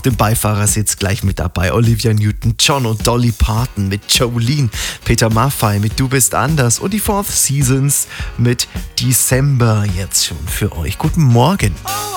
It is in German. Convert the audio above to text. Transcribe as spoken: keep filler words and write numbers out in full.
dem Beifahrersitz gleich mit dabei. Olivia Newton-John und Dolly Parton mit Jolene, Peter Maffay mit Du bist anders und die Fourth Seasons mit December jetzt schon für euch. Guten Morgen.